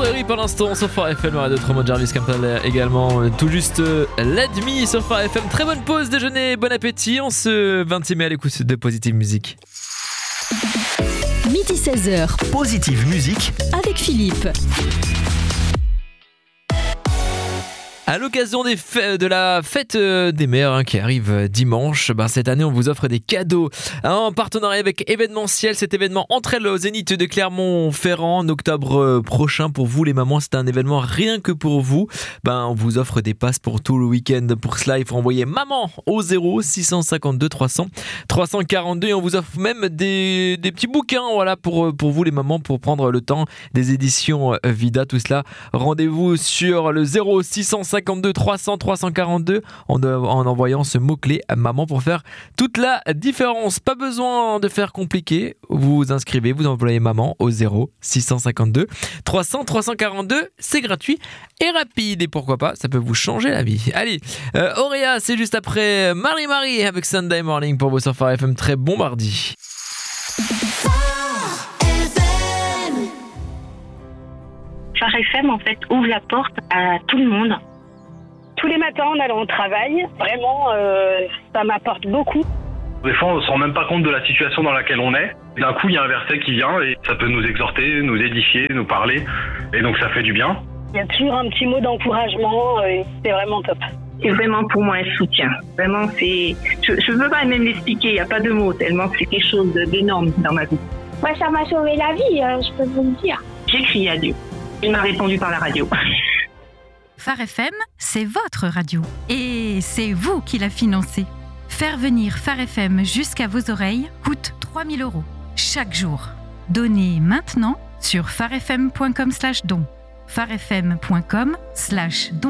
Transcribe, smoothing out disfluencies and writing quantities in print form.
Rip à l'instant sur Phare FM, il y aura d'autres mots de Jarvis Campbell également, tout juste Let Me sur Phare FM. Très bonne pause déjeuner, bon appétit, on se 26 mai à l'écoute de Positive Musique. Midi 16h, Positive Musique avec Philippe. À l'occasion de la fête des mères qui arrive dimanche, cette année on vous offre des cadeaux en partenariat avec Événementiel. Cet événement entre elles au Zénith de Clermont-Ferrand en octobre prochain pour vous les mamans. C'est un événement rien que pour vous. On vous offre des passes pour tout le week-end. Pour cela, il faut envoyer maman au 0 652 300 342 et on vous offre même des petits bouquins pour vous les mamans pour prendre le temps, des éditions Vida, tout cela. Rendez-vous sur le 0 652 300 342 en envoyant ce mot-clé à maman pour faire toute la différence. Pas besoin de faire compliqué. Vous vous inscrivez, vous envoyez maman au 0 652 300 342. C'est gratuit et rapide. Et pourquoi pas, ça peut vous changer la vie. Allez, Auréa, c'est juste après Marie avec Sunday Morning pour vous sur Phare FM. Très bon mardi. Phare FM, en fait, ouvre la porte à tout le monde. Tous les matins en allant au travail, vraiment, ça m'apporte beaucoup. Des fois, on ne se rend même pas compte de la situation dans laquelle on est. D'un coup, il y a un verset qui vient et ça peut nous exhorter, nous édifier, nous parler. Et donc, ça fait du bien. Il y a toujours un petit mot d'encouragement et c'est vraiment top. C'est vraiment pour moi un soutien. Vraiment, c'est... Je ne peux pas même l'expliquer, il n'y a pas de mots, tellement c'est quelque chose d'énorme dans ma vie. Ouais, ça m'a sauvé la vie, je peux vous le dire. J'ai crié à Dieu. Il m'a répondu par la radio. Phare FM, c'est votre radio. Et c'est vous qui la financez. Faire venir Phare FM jusqu'à vos oreilles coûte 3 000 € chaque jour. Donnez maintenant sur pharefm.com/don. pharefm.com/don.